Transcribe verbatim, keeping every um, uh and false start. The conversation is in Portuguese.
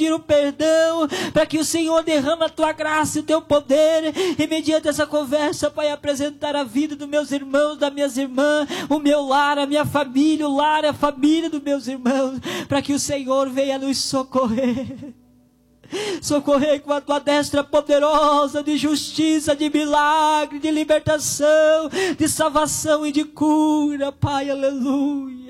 pedir o perdão, para que o Senhor derrame a tua graça e o teu poder, e mediante essa conversa, Pai, apresentar a vida dos meus irmãos, das minhas irmãs, o meu lar, a minha família, o lar, a família dos meus irmãos, para que o Senhor venha nos socorrer. Socorrer com a tua destra poderosa de justiça, de milagre, de libertação, de salvação e de cura, Pai, aleluia.